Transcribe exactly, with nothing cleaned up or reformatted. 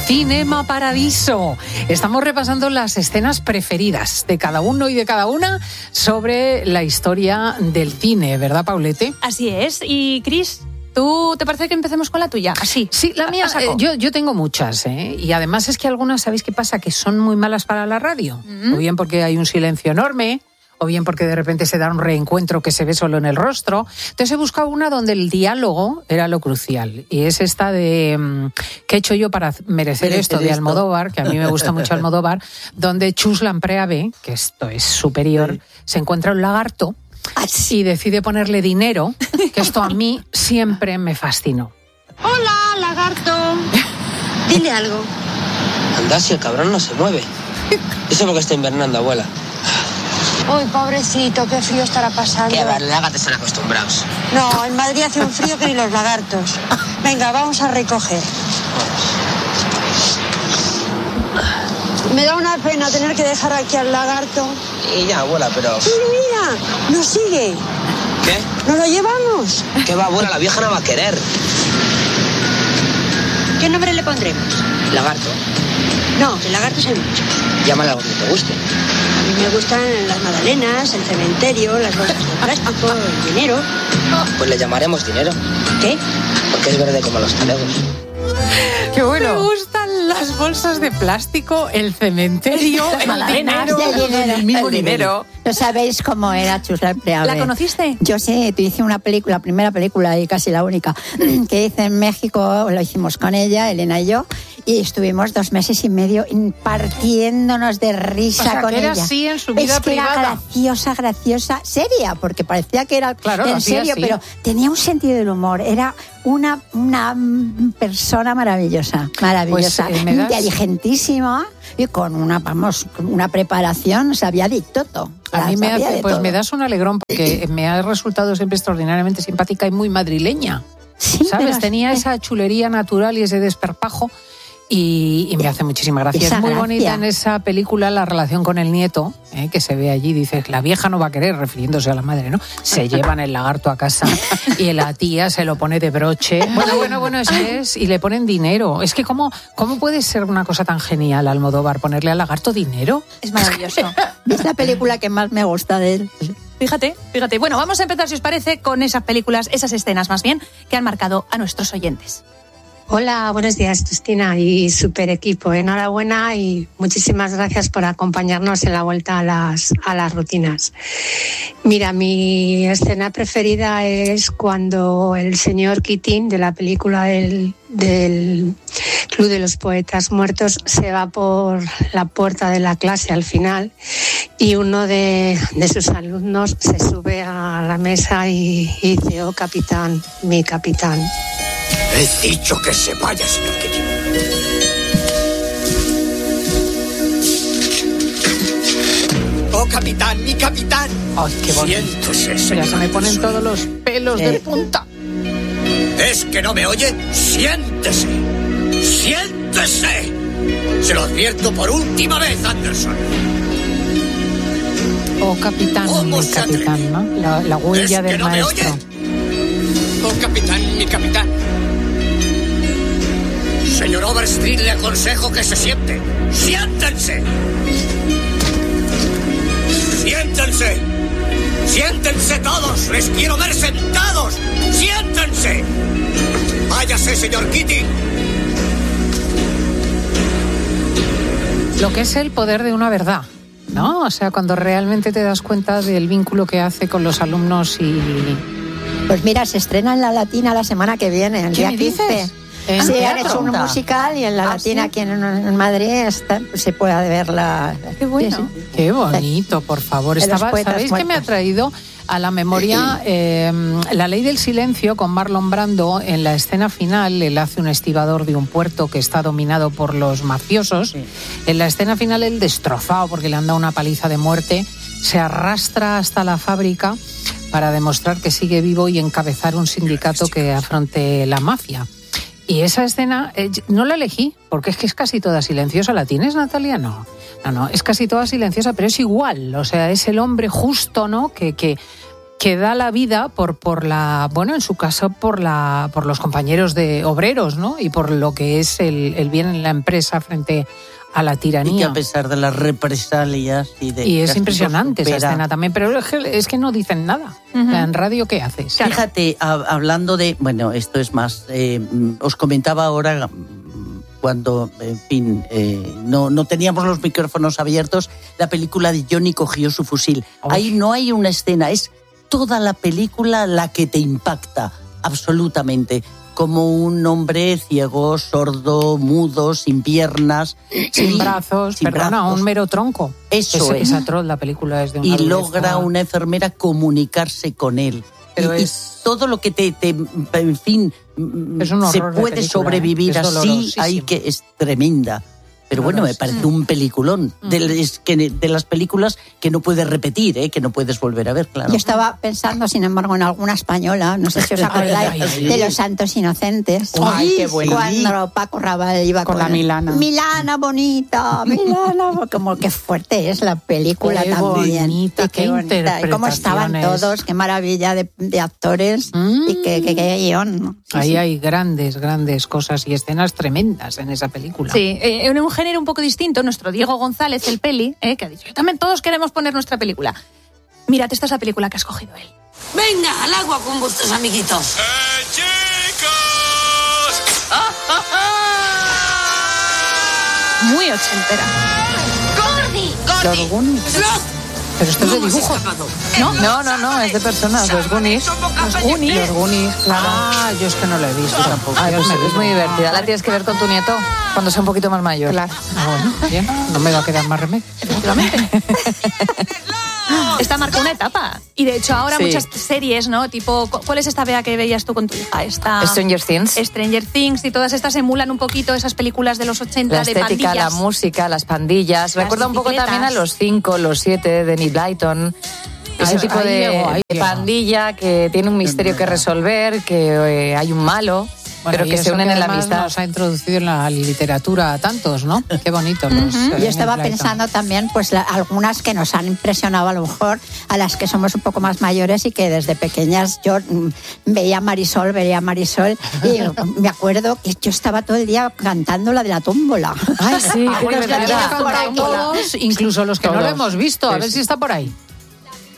Cinema Paradiso. Estamos repasando las escenas preferidas de cada uno y de cada una sobre la historia del cine, ¿verdad, Paulete? Así es. Y, Cris, ¿tú te parece que empecemos con la tuya? Así. Sí, la mía, eh, yo, yo tengo muchas, ¿eh? Y además es que algunas, ¿sabéis qué pasa? Que son muy malas para la radio. Mm-hmm. O bien porque hay un silencio enorme, o bien porque de repente se da un reencuentro que se ve solo en el rostro. Entonces he buscado una donde el diálogo era lo crucial. Y es esta de ¿qué he hecho yo para merecer Pero esto? De esto. Almodóvar, que a mí me gusta mucho Almodóvar, donde Chus Lampreave, que esto es superior, sí. se encuentra un lagarto y decide ponerle dinero, que esto a mí siempre me fascinó. Hola, lagarto. Dile algo. Anda, si el cabrón no se mueve. Eso porque está invernando, abuela. Uy, pobrecito, qué frío estará pasando. Que a ver, los lagartos están acostumbrados. No, en Madrid hace un frío que ni los lagartos. Venga, vamos a recoger. Me da una pena tener que dejar aquí al lagarto. Y ya, abuela, pero... Mira, mira, nos sigue. ¿Qué? ¿Nos lo llevamos? ¿Qué va, abuela? La vieja no va a querer. ¿Qué nombre le pondremos? Lagarto. No, el lagarto es el bicho. Llámale algo que te guste. A mí me gustan las magdalenas, el cementerio, las bolsas de plástico, el dinero. Pues le llamaremos dinero. ¿Qué? Porque es verde como los talegos. ¡Qué bueno! Me gustan las bolsas de plástico, el cementerio, las magdalenas, el dinero, dinero, el mismo el dinero. No sabéis cómo era Chus Lampreave. ¿La conociste? Yo sí, hice una película, la primera película y casi la única, que hice en México, lo hicimos con ella, Elena y yo, y estuvimos dos meses y medio partiéndonos de risa o sea, con que era ella. así en su vida es que privada. era graciosa, graciosa, seria, porque parecía que era claro, en serio, así. pero tenía un sentido del humor. Era una, una persona maravillosa, maravillosa, pues, eh, ¿me das? inteligentísima y con una, vamos, una preparación, sabía de todo. A mí me hace, pues todo. me das un alegrón porque me ha resultado siempre extraordinariamente simpática y muy madrileña. Sí, ¿sabes? pero, Tenía eh, esa chulería natural y ese desparpajo. Y, y me hace muchísima gracia. Esa Es muy gracia. bonita en esa película la relación con el nieto, eh, que se ve allí. Dices, la vieja no va a querer, refiriéndose a la madre, ¿no? Se llevan el lagarto a casa y la tía se lo pone de broche. Bueno, bueno, bueno, es que es. Y le ponen dinero. Es que, ¿cómo, cómo puede ser una cosa tan genial, Almodóvar, ponerle al lagarto dinero? Es maravilloso. Es la película que más me gusta de él. Fíjate, fíjate. Bueno, vamos a empezar, si os parece, con esas películas, esas escenas más bien, que han marcado a nuestros oyentes. Hola, buenos días, Cristina y super equipo. Enhorabuena y muchísimas gracias por acompañarnos en la vuelta a las, a las rutinas. Mira, mi escena preferida es cuando el señor Keating, de la película del, del Club de los Poetas Muertos, se va por la puerta de la clase al final y uno de, de sus alumnos se sube a la mesa y, y dice, oh capitán, mi capitán. He dicho que se vaya, señor Keating. ¡Oh, capitán, mi capitán! ¡Ay, qué bonito! Siéntese, señor. Ya se me ponen todos los pelos Eh. de punta. ¿Es que no me oye? ¡Siéntese! ¡Siéntese! Se lo advierto por última vez, Anderson. Oh, capitán, ¿Cómo mi se atreve? capitán, ¿no? La, la huella ¿Es que del no me maestro. oye? ¡Oh, capitán, mi capitán! Señor Overstreet, le aconsejo que se siente. ¡Siéntense! ¡Siéntense! ¡Siéntense todos! ¡Les quiero ver sentados! ¡Siéntense! ¡Váyase, señor Keating! Lo que es el poder de una verdad, ¿no? O sea, cuando realmente te das cuenta del vínculo que hace con los alumnos y... Pues mira, se estrena en la Latina la semana que viene, el ¿Qué día me quince. dices? ¿En Sí, han teatro? hecho un musical y en la ¿Ah, Latina sí? aquí en, en Madrid está, se puede verla. Qué bueno. Sí, sí. Qué bonito, por favor. De los Estaba, poetas ¿sabéis qué me ha muertos. traído a la memoria eh, La Ley del Silencio con Marlon Brando? En la escena final, él hace un estibador de un puerto que está dominado por los mafiosos. Sí. En la escena final, él destrozado porque le han dado una paliza de muerte, se arrastra hasta la fábrica para demostrar que sigue vivo y encabezar un sindicato que afronte la mafia. Y esa escena eh, no la elegí, porque es que es casi toda silenciosa. ¿La tienes, Natalia? No, no, no, es casi toda silenciosa, pero es igual. O sea, es el hombre justo, ¿no? Que, que, que da la vida por por la bueno en su caso por la por los compañeros de obreros, ¿no? Y por lo que es el, el bien en la empresa frente a la tiranía. Y que a pesar de las represalias y de... Y es impresionante esa escena también, pero es que, es que no dicen nada. Uh-huh. O sea, en radio, ¿qué haces? Fíjate, a, hablando de... Bueno, esto es más... Eh, os comentaba ahora... cuando, en fin, eh, no, no teníamos los micrófonos abiertos, la película de Johnny cogió su fusil. Oh. Ahí no hay una escena, es toda la película la que te impacta, absolutamente. Como un hombre ciego, sordo, mudo, sin piernas. Sin y, brazos, sin perdona, brazos. Un mero tronco. Eso es. Esa troll, la película es de una Y dureza. logra una enfermera comunicarse con él. Pero y, es... y todo lo que te, te en fin, es un se puede sobrevivir ¿eh? así, hay que es tremenda. Pero bueno, me parece un peliculón de, es que, de las películas que no puedes repetir, ¿eh? Que no puedes volver a ver, claro. Yo estaba pensando, sin embargo, en alguna española, no sé si os acordáis, ay, ay, ay. de Los Santos Inocentes. Ay, qué bueno. Cuando Paco Rabanne iba con, con la Milana. Milana bonita, Milana, como que fuerte es la película qué también. Bonita, y qué, qué bonita, y cómo estaban todos, qué maravilla de, de actores mm. y qué, qué, qué guión, ¿no? Sí, Ahí sí. hay grandes, grandes cosas y escenas tremendas en esa película. Sí, eh, en un género un poco distinto, nuestro Diego González, el peli, eh, que ha dicho, yo también todos queremos poner nuestra película. Mírate, esta es la película que ha escogido él. Venga, al agua con vuestros amiguitos. ¡Eh, chicos! ¡Ah, ah, ah! Muy ochentera. ¡Gordi! ¡Gordi! Los Goonies. Pero esto es de dibujo. ¿No? No, no, no, es de personas, los Goonies. Los Goonies. Los Goonies, claro. Ah, yo es que no la he visto tampoco. Ah, pues es muy divertida. La tienes que ver con tu nieto cuando sea un poquito más mayor. Claro. Ah, bueno, bien. No me va a quedar más remedio. Efectivamente. Esta marcó una etapa. Y de hecho ahora sí. muchas series, ¿no? Tipo, ¿cuál es esta Bea que veías tú con tu hija? Esta Stranger Things. Stranger Things y todas estas emulan un poquito esas películas de los ochenta, la estética, de pandillas. La música, las pandillas. Las Recuerda un poco también a los cinco, los siete de Nick Blyton. Ese ahí, tipo ahí de, llego, ahí de pandilla que tiene un misterio que resolver, que eh, hay un malo. Bueno, pero que se unen que en la amistad. Nos ha introducido en la literatura a tantos, ¿no? Qué bonito. Los, uh-huh. Yo estaba pensando también, pues la, algunas que nos han impresionado a lo mejor, a las que somos un poco más mayores y que desde pequeñas yo mm, veía Marisol, veía Marisol y me acuerdo que yo estaba todo el día cantando la de la tómbola. Ay, sí, porque la todos, incluso los que todos. no lo hemos visto. A ver si está por ahí.